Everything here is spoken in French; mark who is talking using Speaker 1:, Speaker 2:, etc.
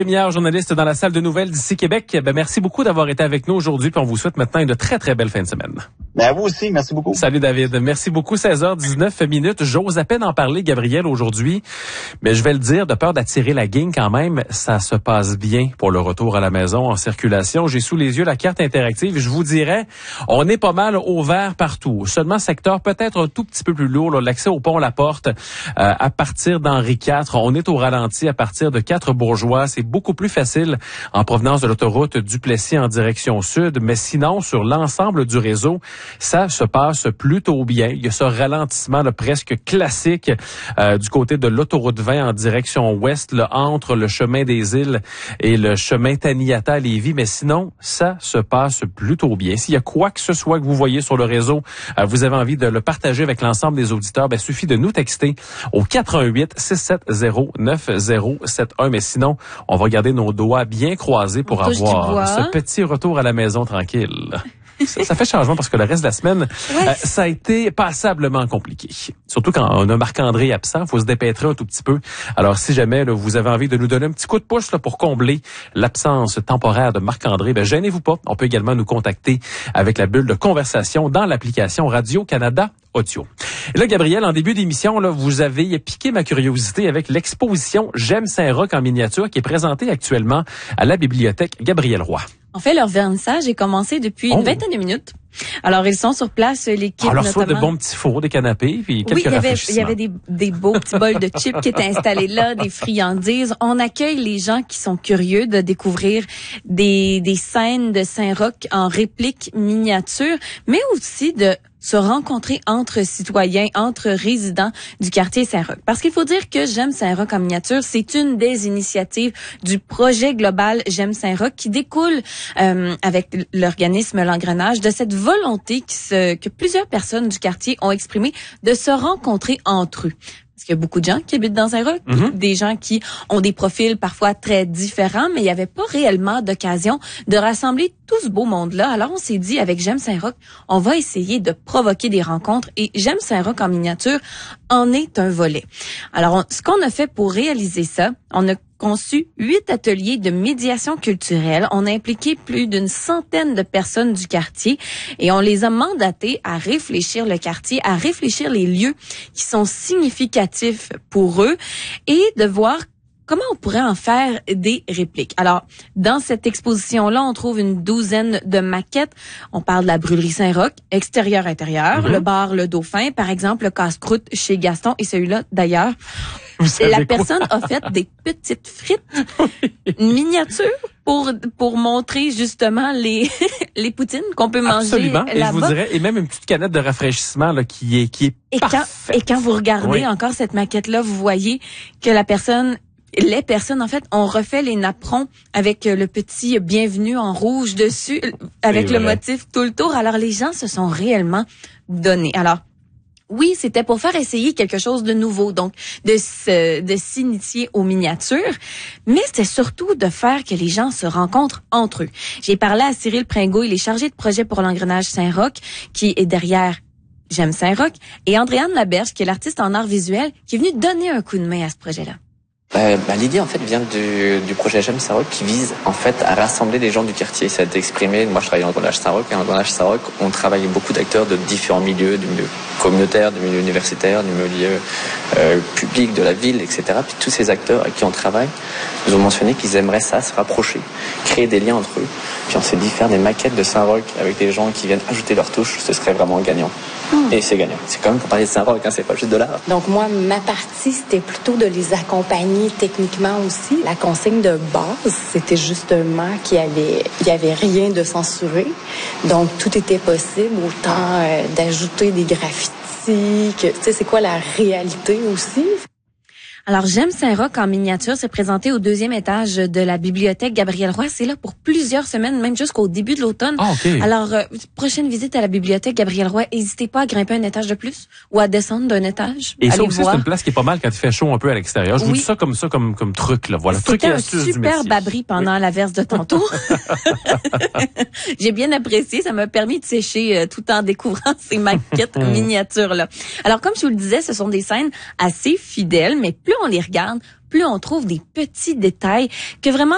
Speaker 1: Première journaliste dans la salle de nouvelles d'ici Québec. Merci beaucoup d'avoir été avec nous aujourd'hui, puis on vous souhaite maintenant une très, très belle fin de semaine.
Speaker 2: À vous aussi, merci beaucoup.
Speaker 1: Salut David, merci beaucoup. 16h19. J'ose à peine en parler, Gabriel, aujourd'hui, mais je vais le dire, de peur d'attirer la guigne quand même, ça se passe bien pour le retour à la maison en circulation. J'ai sous les yeux la carte interactive. Je vous dirais, on est pas mal au vert partout. Seulement secteur peut-être un tout petit peu plus lourd, là, l'accès au pont La Porte à partir d'Henri IV. On est au ralenti à partir de 4 Bourgeois. C'est beaucoup plus facile en provenance de l'autoroute Duplessis en direction sud, mais sinon, sur l'ensemble du réseau, ça se passe plutôt bien. Il y a ce ralentissement là, presque classique du côté de l'autoroute 20 en direction ouest, là, entre le chemin des Îles et le chemin Taniata à Lévis, mais sinon, ça se passe plutôt bien. S'il y a quoi que ce soit que vous voyez sur le réseau, vous avez envie de le partager avec l'ensemble des auditeurs, il suffit de nous texter au 418-670-9071. Mais sinon, on va garder nos doigts bien croisés pour avoir ce petit retour à la maison tranquille. Ça fait changement parce que le reste de la semaine, ça a été passablement compliqué. Surtout quand on a Marc-André absent, il faut se dépêtrer un tout petit peu. Alors, si jamais là, vous avez envie de nous donner un petit coup de pouce là, pour combler l'absence temporaire de Marc-André, gênez-vous pas. On peut également nous contacter avec la bulle de conversation dans l'application Radio-Canada Audio. Et là, Gabriel, en début d'émission, là, vous avez piqué ma curiosité avec l'exposition J'aime Saint-Roch en miniature qui est présentée actuellement à la bibliothèque Gabriel Roy.
Speaker 3: En fait, leur vernissage est commencé depuis une vingtaine de minutes. Alors, ils sont sur place, l'équipe
Speaker 1: alors,
Speaker 3: notamment.
Speaker 1: Alors, de bons petits fours, des canapés, puis quelques rafraîchissements.
Speaker 3: Il y avait des beaux petits bols de chips qui étaient installés là, des friandises. On accueille les gens qui sont curieux de découvrir des scènes de Saint-Roch en réplique miniature, mais aussi de se rencontrer entre citoyens, entre résidents du quartier Saint-Roch. Parce qu'il faut dire que J'aime Saint-Roch en miniature, c'est une des initiatives du projet global J'aime Saint-Roch qui découle avec l'organisme L'Engrenage de cette volonté que plusieurs personnes du quartier ont exprimé de se rencontrer entre eux. Parce qu'il y a beaucoup de gens qui habitent dans Saint-Roch, des gens qui ont des profils parfois très différents, mais il n'y avait pas réellement d'occasion de rassembler tout ce beau monde-là. Alors, on s'est dit, avec J'aime Saint-Roch, on va essayer de provoquer des rencontres et J'aime Saint-Roch en miniature en est un volet. Alors, ce qu'on a fait pour réaliser ça, on a conçu 8 ateliers de médiation culturelle. On a impliqué plus d'une centaine de personnes du quartier et on les a mandatés à réfléchir le quartier, à réfléchir les lieux qui sont significatifs pour eux et de voir comment on pourrait en faire des répliques. Alors, dans cette exposition-là, on trouve une douzaine de maquettes. On parle de la brûlerie Saint-Roch, extérieur-intérieur, le bar Le Dauphin, par exemple, le casse-croûte chez Gaston et celui-là, d'ailleurs. La personne a fait des petites frites miniatures pour montrer justement les poutines qu'on peut manger là-bas.
Speaker 1: Et je vous dirais, et même une petite canette de rafraîchissement là, qui est parfaite.
Speaker 3: Et quand vous regardez encore cette maquette-là, vous voyez que les personnes, en fait, ont refait les napperons avec le petit bienvenue en rouge dessus, avec le motif tout le tour. Alors, les gens se sont réellement donnés. Alors, oui, c'était pour faire essayer quelque chose de nouveau, donc de s'initier aux miniatures, mais c'était surtout de faire que les gens se rencontrent entre eux. J'ai parlé à Cyril Pringot, il est chargé de projet pour l'Engrenage Saint-Roch, qui est derrière J'aime Saint-Roch, et Andréane Laberge, qui est l'artiste en art visuel, qui est venue donner un coup de main à ce projet-là.
Speaker 4: L'idée en fait vient du projet J'aime Saint-Roch qui vise en fait à rassembler les gens du quartier. Ça a été exprimé. Moi, je travaille en Engrenage Saint-Roch et en Engrenage Saint-Roch, on travaille beaucoup d'acteurs de différents milieux, du milieu communautaire, du milieu universitaire, du milieu public de la ville, etc. Puis tous ces acteurs avec qui on travaille nous ont mentionné qu'ils aimeraient ça, se rapprocher, créer des liens entre eux. Puis on s'est dit faire des maquettes de Saint-Roch avec des gens qui viennent ajouter leur touche, ce serait vraiment gagnant. Et c'est gagnant. C'est quand même pour parler de Saint-Roch, c'est pas juste de l'art.
Speaker 5: Donc moi, ma partie, c'était plutôt de les accompagner techniquement aussi. La consigne de base, c'était justement qu'il y avait rien de censuré. Donc tout était possible, autant d'ajouter des graffitis, que tu sais, c'est quoi la réalité aussi.
Speaker 3: Alors, J'aime Saint-Roch en miniature, c'est présenté au 2e étage de la bibliothèque Gabriel Roy. C'est là pour plusieurs semaines, même jusqu'au début de l'automne.
Speaker 1: Ah, okay.
Speaker 3: Alors, prochaine visite à la bibliothèque Gabriel Roy, n'hésitez pas à grimper un étage de plus ou à descendre d'un étage.
Speaker 1: Et ça aussi, c'est une place qui est pas mal quand il fait chaud un peu à l'extérieur. Je vous dis ça comme truc, là. Voilà.
Speaker 3: C'était un super abri pendant l'averse de tantôt. J'ai bien apprécié. Ça m'a permis de sécher tout en découvrant ces maquettes miniatures-là. Alors, comme je vous le disais, ce sont des scènes assez fidèles, mais plus on les regarde, plus on trouve des petits détails que vraiment